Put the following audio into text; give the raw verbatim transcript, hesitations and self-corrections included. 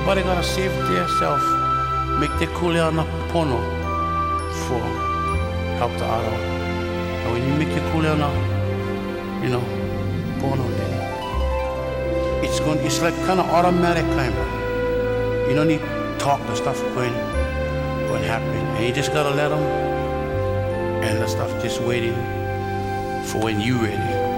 everybody gotta save themselves. Make the kuleana pono for help the other. And when you make your kuleana, you know, pono, then it's going. It's like kind of automatic, kind of. You don't need to talk the stuff going, going happen, and you just gotta let them, and the stuff just waiting for when you ready.